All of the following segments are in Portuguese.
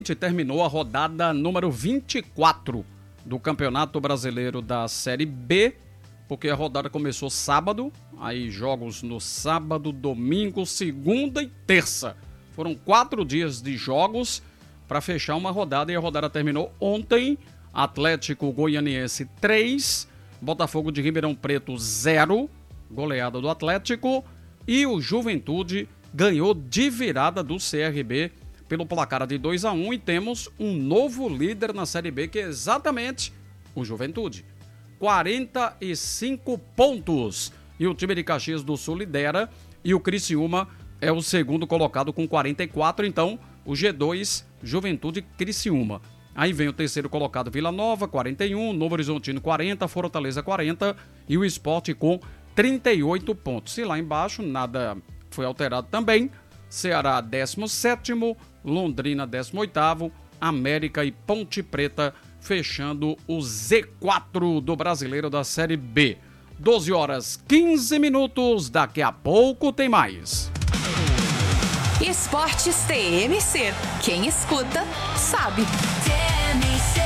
Terminou a rodada número 24 do Campeonato Brasileiro da Série B, porque a rodada começou sábado, aí jogos no sábado, domingo, segunda e terça. Foram 4 dias de jogos para fechar uma rodada e a rodada terminou ontem. Atlético Goianiense 3, Botafogo de Ribeirão Preto 0, goleada do Atlético, e o Juventude ganhou de virada do CRB pelo placar de 2-1 e temos um novo líder na Série B, que é exatamente o Juventude. 45 pontos. E o time de Caxias do Sul lidera e o Criciúma é o segundo colocado com 44. Então, o G2, Juventude e Criciúma. Aí vem o terceiro colocado, Vila Nova, 41, Novo Horizontino, 40, Fortaleza, 40 e o Sport com 38 pontos. E lá embaixo, nada foi alterado também. Ceará, 17º, Londrina, 18º, América e Ponte Preta fechando o Z4 do Brasileiro da Série B. 12h15, daqui a pouco tem mais. Esportes TMC. Quem escuta, sabe. TMC.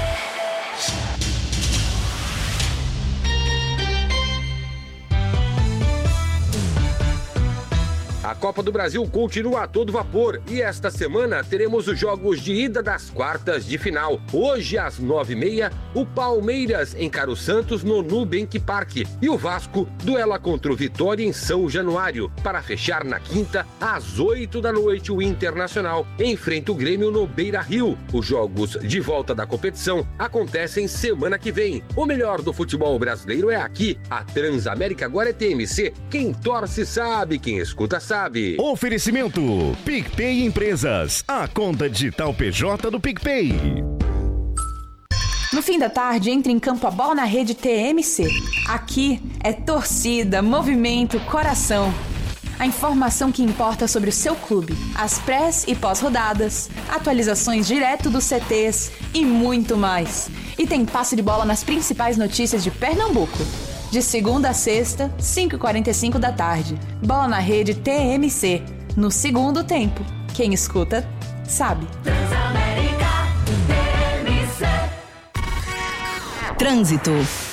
A Copa do Brasil continua a todo vapor e esta semana teremos os jogos de ida das quartas de final. Hoje, às 9h30, o Palmeiras encara o Santos no Nubank Park e o Vasco duela contra o Vitória em São Januário. Para fechar na quinta, às 8 da noite, o Internacional enfrenta o Grêmio no Beira-Rio. Os jogos de volta da competição acontecem semana que vem. O melhor do futebol brasileiro é aqui. A Transamérica agora é TMC. Quem torce sabe, quem escuta sabe. Oferecimento PicPay Empresas, a conta digital PJ do PicPay. No fim da tarde, entre em campo a bola na rede TMC. Aqui é torcida, movimento, coração. A informação que importa sobre o seu clube, as prés e pós-rodadas, atualizações direto dos CTs e muito mais. E tem passe de bola nas principais notícias de Pernambuco. De segunda a sexta, 5h45 da tarde. Bola na rede TMC. No segundo tempo. Quem escuta, sabe. Transamérica TMC. Trânsito.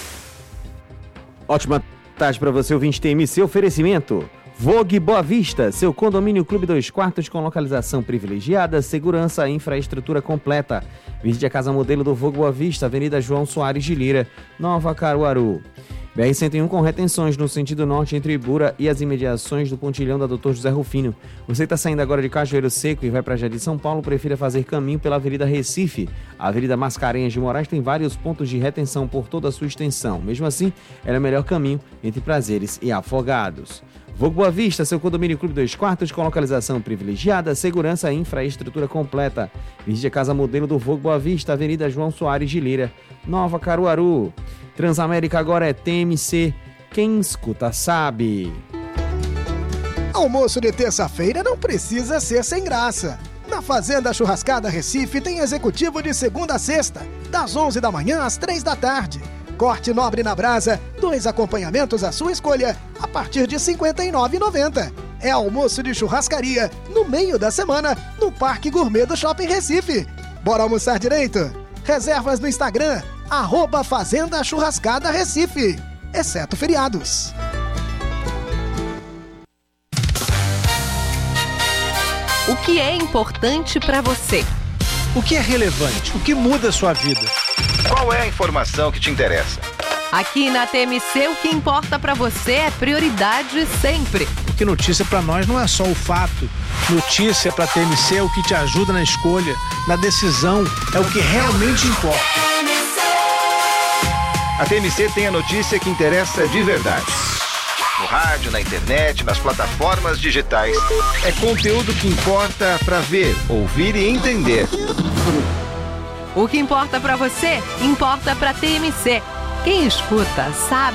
Ótima tarde para você, ouvinte TMC. Oferecimento Vogue Boa Vista, seu condomínio Clube 2 Quartos com localização privilegiada, segurança e infraestrutura completa. Visite a casa modelo do Vogue Boa Vista, Avenida João Soares de Lira, Nova Caruaru. BR-101 com retenções no sentido norte entre Ibura e as imediações do pontilhão da Dr. José Rufino. Você está saindo agora de Cajueiro Seco e vai para Jardim São Paulo, prefira fazer caminho pela Avenida Recife. A Avenida Mascarenhas de Moraes tem vários pontos de retenção por toda a sua extensão. Mesmo assim, ela é o melhor caminho entre Prazeres e Afogados. Vogue Boa Vista, seu condomínio Clube 2 Quartos com localização privilegiada, segurança e infraestrutura completa. Visite a casa modelo do Vogue Boa Vista, Avenida João Soares de Lira, Nova Caruaru. Transamérica agora é TMC, quem escuta sabe. Almoço de terça-feira não precisa ser sem graça. Na Fazenda Churrascada Recife tem executivo de segunda a sexta, das 11 da manhã às 3 da tarde. Corte nobre na brasa, 2 acompanhamentos à sua escolha, a partir de R$ 59,90. É almoço de churrascaria, no meio da semana, no Parque Gourmet do Shopping Recife. Bora almoçar direito? Reservas no Instagram, @Fazenda Churrascada Recife, exceto feriados. O que é importante para você? O que é relevante? O que muda a sua vida? Qual é a informação que te interessa? Aqui na TMC, o que importa para você é prioridade sempre. Porque notícia para nós não é só o fato. Notícia para TMC é o que te ajuda na escolha, na decisão, é o que realmente importa. A TMC tem a notícia que interessa de verdade. No rádio, na internet, nas plataformas digitais. É conteúdo que importa para ver, ouvir e entender. O que importa para você, importa para TMC. Quem escuta, sabe.